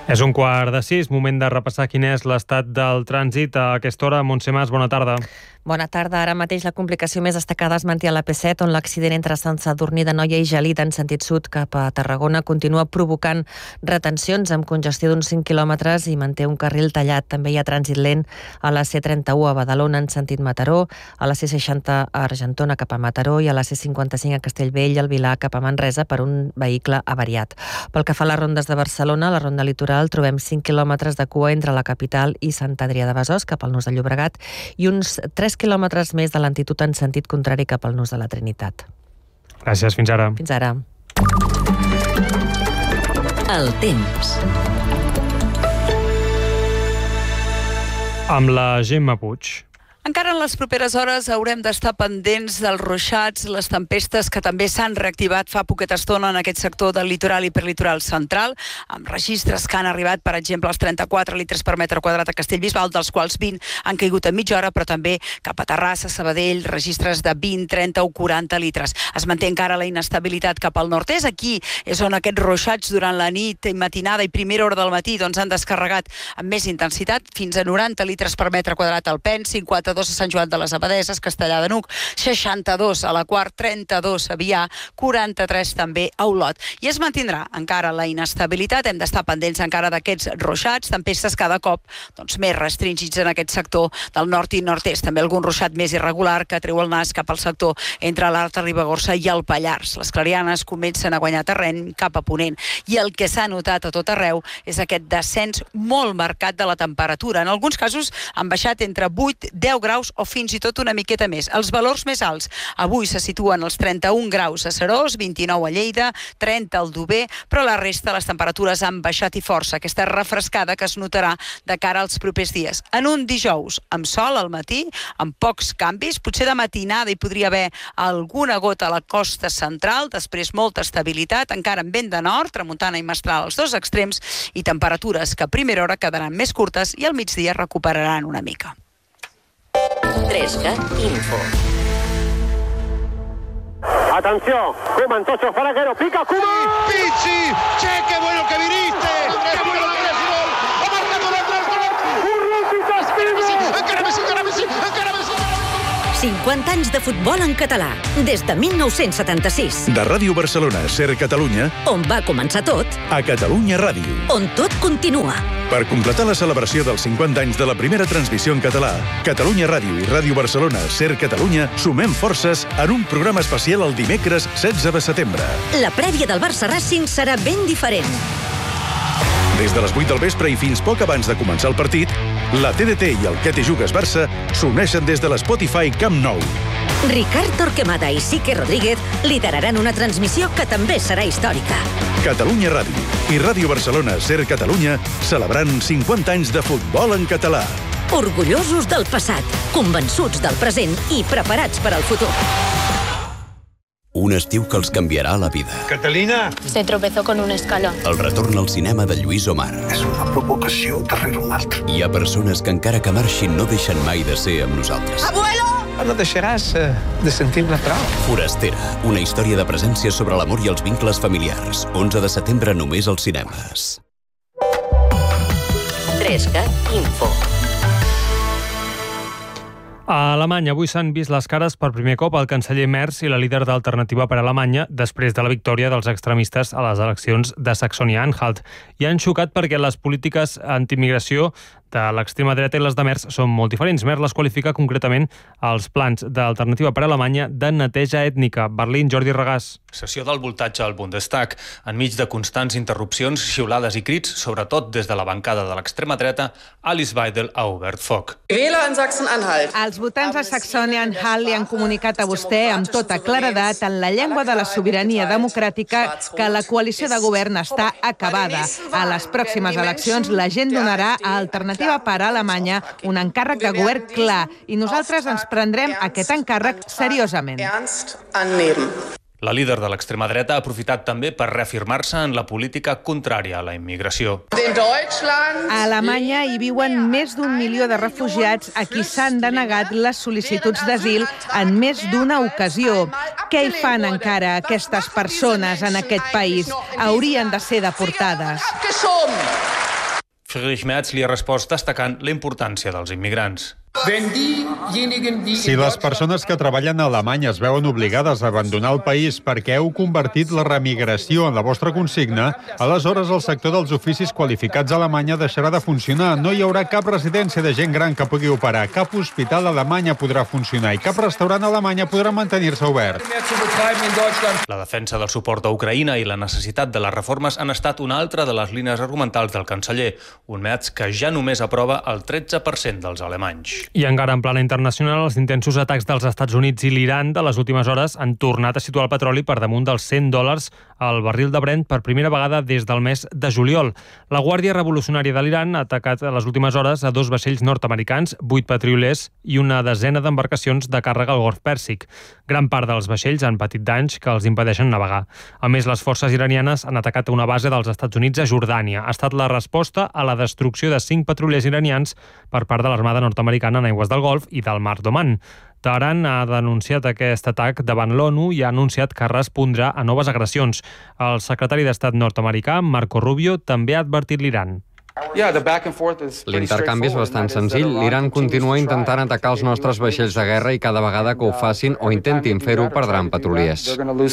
És 5:15, moment de repassar quin és l'estat del trànsit a aquesta hora. Montse Mas, bona tarda. Bona tarda. Ara mateix la complicació més destacada es manté a l'AP7, on l'accident entre Sant Sadurní d'Anoia i Gelida en sentit sud cap a Tarragona continua provocant retencions amb congestió d'uns 5 quilòmetres i manté un carril tallat. També hi ha trànsit lent a la C31 a Badalona en sentit Mataró, a la C60 a Argentona cap a Mataró i a la C55 a Castellvell i al Vilar cap a Manresa per un vehicle avariat. Pel que fa a les rondes de Barcelona, a la ronda litoral trobem 5 quilòmetres de cua entre la capital i Sant Adrià de Besòs cap al nus de Llobregat i uns 3 quilòmetres més de lentitud en sentit contrari cap al nus de la Trinitat. Gràcies, fins ara. Fins ara. El temps. Amb la Gemma Puig. Encara en les properes hores haurem d'estar pendents dels ruixats, les tempestes que també s'han reactivat fa poqueta estona en aquest sector del litoral i perlitoral central, amb registres que han arribat, per exemple, als 34 litres per metre quadrat a Castellbisbal, dels quals 20 han caigut en mitja hora, però també cap a Terrassa, Sabadell, registres de 20, 30 o 40 litres. Es manté encara la inestabilitat cap al nord-est. Aquí és on aquests ruixats durant la nit, matinada i primera hora del matí han descarregat amb més intensitat, fins a 90 litres per metre quadrat al Pen, 52 a Sant Joan de les Abadeses, Castellar de Nuc, 62 a la Quart, 32 a Vià, 43 també a Olot. I es mantindrà encara la inestabilitat, hem d'estar pendents encara d'aquests ruixats, tempestes cada cop més restringits en aquest sector del nord i nord-est. També algun ruixat més irregular que treu el nas cap al sector entre l'Alta Ribagorça i el Pallars. Les clarianes comencen a guanyar terreny cap a ponent. I el que s'ha notat a tot arreu és aquest descens molt marcat de la temperatura. En alguns casos han baixat entre 8, 10 graus o fins i tot una miqueta més. Els valors més alts avui se situen als 31 graus a Serós, 29 a Lleida, 30 al Dober, però la resta les temperatures han baixat i força. Aquesta refrescada que es notarà de cara als propers dies. En un dijous amb sol al matí, amb pocs canvis, potser de matinada hi podria haver alguna gota a la costa central, després molta estabilitat, encara amb vent de nord, tramuntana i mestral als dos extrems, i temperatures que a primera hora quedaran més curtes i al migdia recuperaran una mica. 3K Info. Atención, Koeman, Tocho, Faraguero, pica, Koeman. Pizzi, che, qué bueno que viniste. Qué bueno que eres gol. Ha marcado el gol. Urruti, Caspini. Encara Messi. 50 anys de futbol en català, des de 1976. De Ràdio Barcelona, Ser Catalunya, On va començar tot, a Catalunya Ràdio. on tot continua. Per completar la celebració dels 50 anys de la primera transmissió en català, Catalunya Ràdio i Ràdio Barcelona, Ser Catalunya, sumem forces en un programa especial el dimecres 16 de setembre. La prèvia del Barça Racing serà ben diferent. Des de les 8 del vespre i fins poc abans de començar el partit, la TDT i el Que te jugues Barça s'uneixen des de l'Spotify Camp Nou. Ricard Torquemada i Sique Rodríguez lideraran una transmissió que també serà històrica. Catalunya Ràdio i Ràdio Barcelona, Ser Catalunya, celebrant 50 anys de futbol en català. Orgullosos del passat, convençuts del present i preparats per al futur. Un estiu que els canviarà la vida. Catalina. Se tropezó con un escalón. El retorn al cinema de Lluís Omar. És una provocació darrere una altra. Hi ha persones que encara que marxin no deixen mai de ser amb nosaltres. No deixaràs de sentir-ne prou. Forastera, una història de presència sobre l'amor i els vincles familiars. 11 de setembre només als cinemes. 3K Info. A Alemanya avui s'han vist les cares per primer cop el canceller Merz i la líder d'Alternativa per Alemanya després de la victòria dels extremistes a les eleccions de Saxònia-Anhalt. I han xocat perquè les polítiques antiimigració de l'extrema dreta i les de Merz són molt diferents. Merz les qualifica concretament als plans d'Alternativa per Alemanya de neteja ètnica. Berlín, Jordi Regàs. Sessió del voltatge al Bundestag, enmig de constants interrupcions, xiulades i crits, sobretot des de la bancada de l'extrema dreta, Alice Weidel ha obert foc. Els votants de Saxònia-Anhalt li han comunicat a vostè amb tota claredat en la llengua de la sobirania democràtica que la coalició de govern està acabada. A les pròximes eleccions la gent donarà a Alternativa per Alemanya un encàrrec de govern clar i nosaltres ens prendrem aquest encàrrec seriosament. La líder de l'extrema dreta ha aprofitat també per reafirmar-se en la política contrària a la immigració. A Alemanya hi viuen més d'1 milió de refugiats a qui s'han denegat les sol·licituds d'asil en més d'una ocasió. Què hi fan encara aquestes persones en aquest país? Haurien de ser deportades. Friedrich Merz li ha respost destacant la importància dels immigrants. Si les persones que treballen a Alemanya es veuen obligades a abandonar el país perquè heu convertit la remigració en la vostra consigna, aleshores el sector dels oficis qualificats a Alemanya deixarà de funcionar. No hi haurà cap residència de gent gran que pugui operar, cap hospital a Alemanya podrà funcionar i cap restaurant a Alemanya podrà mantenir-se obert. La defensa del suport a Ucraïna i la necessitat de les reformes han estat una altra de les línies argumentals del canceller, un Merz que ja només aprova el 13% dels alemanys. I encara en plana internacional, els intensos atacs dels Estats Units i l'Iran de les últimes hores han tornat a situar el petroli per damunt dels $100 al barril de Brent per primera vegada des del mes de juliol. La Guàrdia Revolucionària de l'Iran ha atacat a les últimes hores a 2 vaixells nord-americans, 8 petriolers i una desena d'embarcacions de càrrega al Golf Pèrsic. Gran part dels vaixells han patit danys que els impedeixen navegar. A més, les forces iranianes han atacat una base dels Estats Units a Jordània. Ha estat la resposta a la destrucció de 5 petroliers iranians per part de l'Armada nord-americana en aigües del Golf i del Mar d'Oman. Teheran ha denunciat aquest atac davant l'ONU i ha anunciat que respondrà a noves agressions. El secretari d'Estat nord-americà, Marco Rubio, també ha advertit l'Iran. L'intercanvi és bastant senzill. L'Iran continua intentant atacar els nostres vaixells de guerra i cada vegada que ho facin o intentin fer-ho perdran petroliers.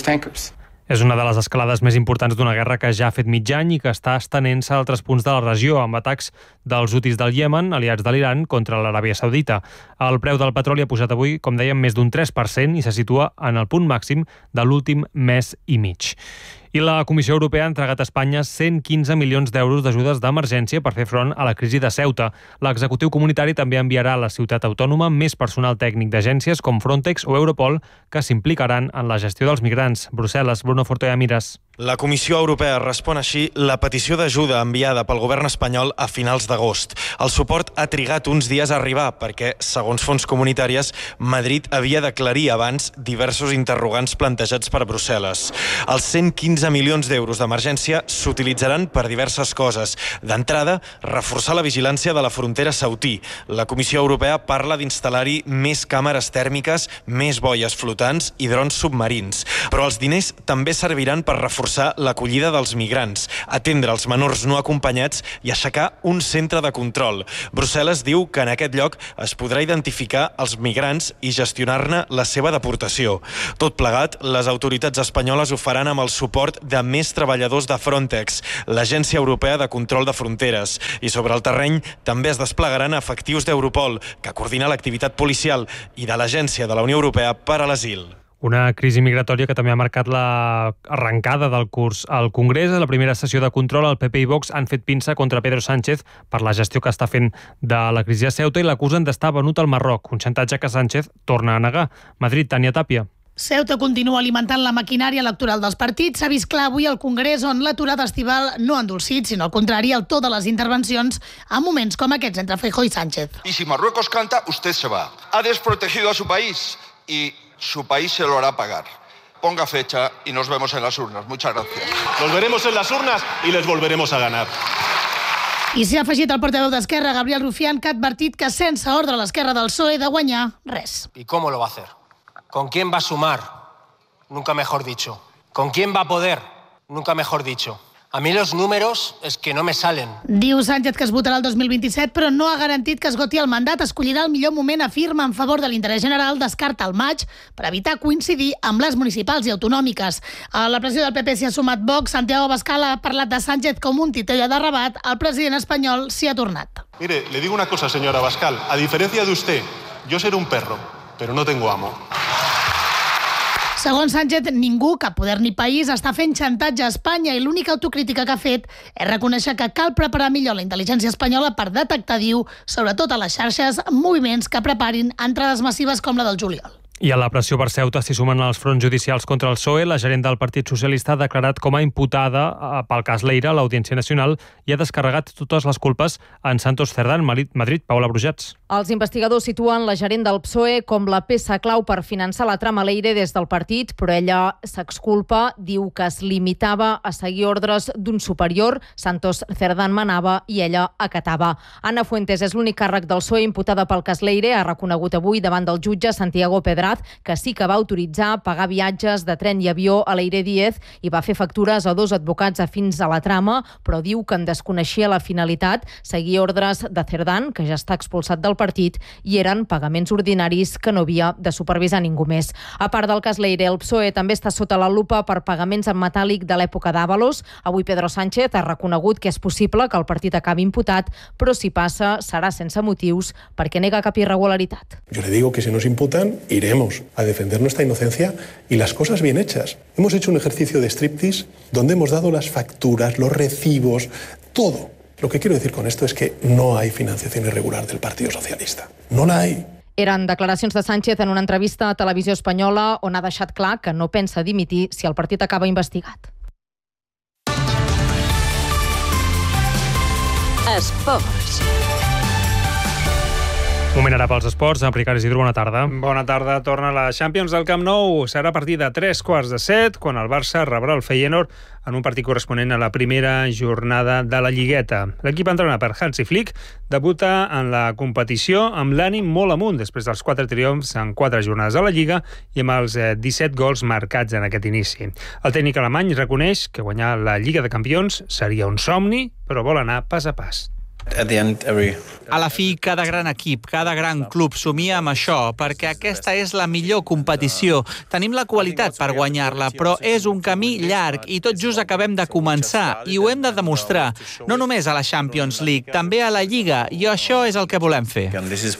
És una de les escalades més importants d'una guerra que ja ha fet mig any i que està estenent-se a altres punts de la regió, amb atacs dels hutis del Iemen, aliats de l'Iran, contra l'Aràbia Saudita. El preu del petroli ha pujat avui, com dèiem, més d'un 3% i se situa en el punt màxim de l'últim mes i mig. I la Comissió Europea ha entregat a Espanya 115 milions d'euros d'ajudes d'emergència per fer front a la crisi de Ceuta. L'executiu comunitari també enviarà a la ciutat autònoma més personal tècnic d'agències com Frontex o Europol que s'implicaran en la gestió dels migrants. Brussel·les, Bruno Fortoya Mires. La Comissió Europea respon així la petició d'ajuda enviada pel govern espanyol a finals d'agost. El suport ha trigat uns dies a arribar perquè, segons fonts comunitàries, Madrid havia d'aclarir abans diversos interrogants plantejats per Brussel·les. Els 115 milions d'euros d'emergència s'utilitzaran per diverses coses. D'entrada, reforçar la vigilància de la frontera sautí. La Comissió Europea parla d'instal·lar-hi més càmeres tèrmiques, més boies flotants i drons submarins. Però els diners també serviran per reforçar l'acollida dels migrants, atendre els menors no acompanyats i aixecar un centre de control. Brussel·les diu que en aquest lloc es podrà identificar els migrants i gestionar-ne la seva deportació. Tot plegat, les autoritats espanyoles ho faran amb el suport de més treballadors de Frontex, l'Agència Europea de Control de Fronteres. I sobre el terreny també es desplegaran efectius d'Europol, que coordina l'activitat policial, i de l'Agència de la Unió Europea per a l'Asil. Una crisi migratòria que també ha marcat l'arrencada del curs al Congrés. A la primera sessió de control, el PP i Vox han fet pinça contra Pedro Sánchez per la gestió que està fent de la crisi a Ceuta i l'acusen d'estar venut al Marroc, un xantatge que Sánchez torna a negar. Madrid, Tània Tàpia. Ceuta continua alimentant la maquinària electoral dels partits. S'ha vist clar avui al Congrés, on l'aturada estival no ha endolcit, sinó al contrari, el to de les intervencions a moments com aquests entre Feijóo i Sánchez. Y si Marruecos canta, usted se va. Ha desprotegido a su país y su país se lo hará pagar. Ponga fecha y nos vemos en las urnas. Muchas gracias. Nos veremos en las urnas y les volveremos a ganar. I s'hi ha afegit el portaveu d'Esquerra, Gabriel Rufián, que ha advertit que sense ordre a l'esquerra del PSOE de guanyar res. ¿Y cómo lo va a hacer? ¿Con quién va a sumar? Nunca mejor dicho. ¿Con quién va a poder? Nunca mejor dicho. A mi los números es que no me salen. Diu Sánchez que es votarà el 2027, però no ha garantit que esgoti el mandat. Escollirà el millor moment, afirma, en favor de l'interès general, descarta el maig per evitar coincidir amb les municipals i autonòmiques. A la pressió del PP s'hi ha sumat Vox. Santiago Abascal ha parlat de Sánchez com un titella de rabat. El president espanyol s'hi ha tornat. Mire, le digo una cosa, señora Abascal. A diferencia de usted, yo seré un perro, pero no tengo amo. Segons Sánchez, ningú, cap poder ni país, està fent xantatge a Espanya i l'única autocrítica que ha fet és reconèixer que cal preparar millor la intel·ligència espanyola per detectar, diu, sobretot a les xarxes, moviments que preparin entrades massives com la del juliol. I a la pressió per Ceuta s'hi sumen els fronts judicials contra el PSOE. La gerent del Partit Socialista ha declarat com a imputada pel cas Leire a l'Audiència Nacional i ha descarregat totes les culpes en Santos Cerdán, Madrid. Paula Brujats. Els investigadors situen la gerent del PSOE com la peça clau per finançar la trama Leire des del partit, però ella s'exculpa, diu que es limitava a seguir ordres d'un superior. Santos Cerdán manava i ella acatava. Ana Fuentes és l'únic càrrec del PSOE imputada pel cas Leire. Ha reconegut avui davant del jutge Santiago Pedra Alcaraz, que sí que va autoritzar pagar viatges de tren i avió a l'Eire Díez i va fer factures a 2 advocats afins a la trama, però diu que en desconeixia la finalitat, seguir ordres de Cerdán, que ja està expulsat del partit, i eren pagaments ordinaris que no havia de supervisar ningú més. A part del cas Leire, el PSOE també està sota la lupa per pagaments en metàl·lic de l'època d'Ábalos. Avui Pedro Sánchez ha reconegut que és possible que el partit acabi imputat, però si passa serà sense motius perquè nega cap irregularitat. Yo le digo que si nos imputan, iremos a defender nuestra inocencia y las cosas bien hechas. Hemos hecho un ejercicio de striptease donde hemos dado las facturas, los recibos, todo. Lo que quiero decir con esto es que no hay financiación irregular del Partido Socialista. No la hay. Eren declaracions de Sánchez en una entrevista a Televisió Espanyola on ha deixat clar que no pensa dimitir si el partit acaba investigat. Esports. Moment ara pels esports. Ricard Isidro, bona tarda. Bona tarda. Torna la Champions del Camp Nou. Serà a partir de 3:15, quan el Barça rebrà el Feyenoord en un partit corresponent a la primera jornada de la Lligueta. L'equip entrenat per Hansi Flick debuta en la competició amb l'ànim molt amunt després dels 4 triomfs en 4 jornades a la Lliga i amb els 17 gols marcats en aquest inici. El tècnic alemany reconeix que guanyar la Lliga de Campions seria un somni, però vol anar pas a pas. A la fi, cada gran equip, cada gran club somia amb això, perquè aquesta és la millor competició. Tenim la qualitat per guanyar-la, però és un camí llarg i tot just acabem de començar i ho hem de demostrar. No només a la Champions League, també a la Lliga, i això és el que volem fer.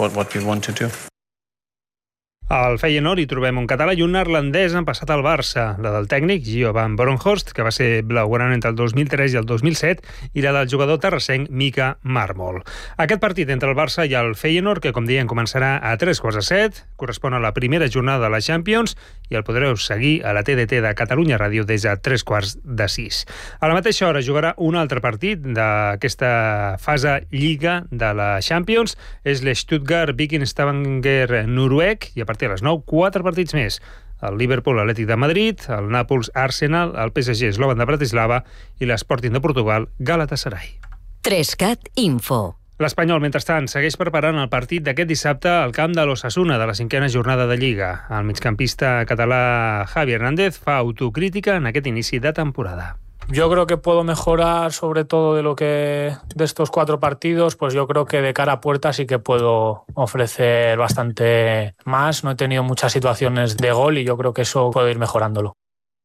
Al Feyenoord hi trobem un català i un neerlandès han passat al Barça, la del tècnic Gio van Bronckhorst, que va ser blaugrana entre el 2003 i el 2007, i la del jugador terrassenc Mika Marmol. Aquest partit entre el Barça i el Feyenoord, que com diem començarà a 3:15, correspon a la primera jornada de la Champions i el podreu seguir a la TDT de Catalunya Ràdio des de 3:45. A la mateixa hora jugarà un altre partit d'aquesta fase Lliga de la Champions, és l'Stuttgart Viking Stavanger noruec, i a partir de les 9, 4 partits més. El Liverpool Atlètic de Madrid, el Nàpols Arsenal, el PSG Slovan de Bratislava i l'Sporting de Portugal Galatasaray. 3CAT Info. L'Espanyol, mentrestant, segueix preparant el partit d'aquest dissabte al camp de l'Osasuna de la 5a jornada de Lliga. El migcampista català Javi Hernández fa autocrítica en aquest inici de temporada. Yo creo que puedo mejorar sobre todo de estos 4 partidos, pues yo creo que de cara a puerta sí que puedo ofrecer bastante más. No he tenido muchas situaciones de gol y yo creo que eso puedo ir mejorándolo.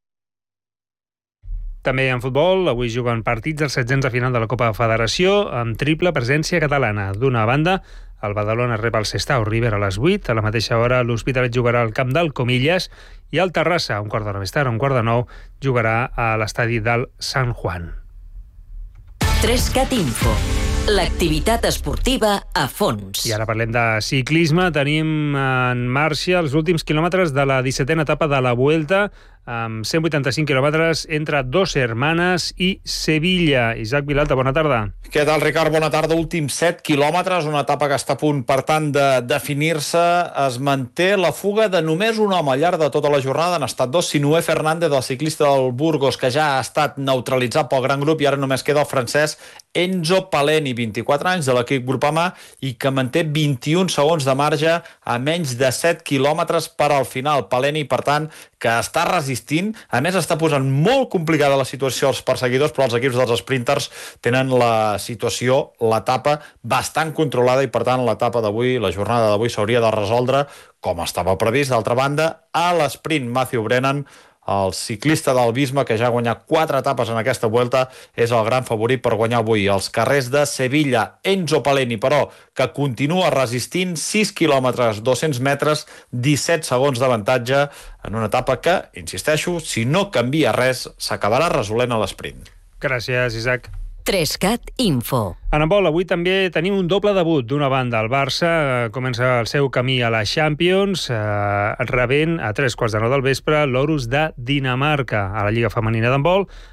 També en futbol, avui juguen partits dels 16 de final de la Copa Federació amb triple presència catalana. D'una banda, el Badalona rep el Sestao River a les 8, a la mateixa hora l'Hospitalet jugarà al camp del Comillas i el Terrassa, un quart d'hora més tard, a un quart de 9, jugarà a l'estadi del San Juan. 3CAT Info. L'activitat esportiva a fons. I ara parlem de ciclisme. Tenim en marxa els últims quilòmetres de la 17a etapa de la Vuelta, amb 185 quilòmetres entre Dos Hermanas i Sevilla. Isaac Vilalta, bona tarda. Què tal, Ricard? Bona tarda. Últims 7 quilòmetres, una etapa que està a punt, per tant, de definir-se. Es manté la fuga de només un home al llarg de tota la jornada. Han estat 2, Sinué Fernández, el ciclista del Burgos, que ja ha estat neutralitzat pel gran grup, i ara només queda el francès Enzo Paleni, 24 anys, de l'equip Groupama, i que manté 21 segons de marge a menys de 7 quilòmetres per al final. Paleni, per tant, que està resistint. A més, està posant molt complicada la situació als perseguidors, però els equips dels sprinters tenen la situació, l'etapa, bastant controlada, i per tant l'etapa d'avui, la jornada d'avui, s'hauria de resoldre com estava previst. D'altra banda, a l'esprint, Matthew Brennan, el ciclista del Bisma, que ja ha guanyat 4 etapes en aquesta Vuelta, és el gran favorit per guanyar avui els carrers de Sevilla. Enzo Paleni, però, que continua resistint 6 quilòmetres, 200 metres, 17 segons d'avantatge en una etapa que, insisteixo, si no canvia res, s'acabarà resolent a l'esprint. Gràcies, Isaac. 3CAT Info. En handbol, avui també tenim un doble debut. D'una banda, el Barça comença el seu camí a la Champions, rebent a 3:15 del vespre l'Orus de Dinamarca. A la Lliga Femenina d'handbol,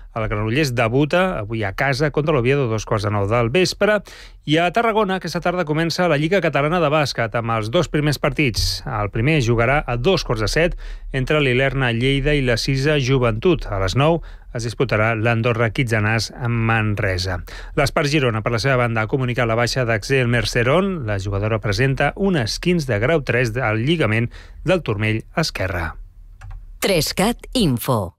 El Granollers debuta avui a casa contra l'Oviedo, 8:15 del vespre. I a Tarragona, aquesta tarda comença la Lliga Catalana de Bàsquet amb els 2 primers partits. El primer jugarà a 2:15 entre l'Ilerna Lleida i la Cisa Joventut. A les 9 es disputarà l'Andorra Quitzenàs amb Manresa. L'Espart Girona, per la seva banda, ha comunicat la baixa d'Axel Mercerón. La jugadora presenta un esquinç de grau 3 al lligament del turmell esquerre. 3CAT Info.